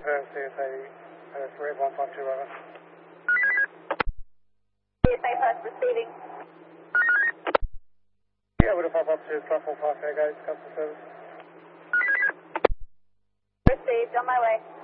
CSA 38152 over. CSA Plus receiving. Yeah, we'll pop up to platform 5 Fairgate, customer service. Received, on my way.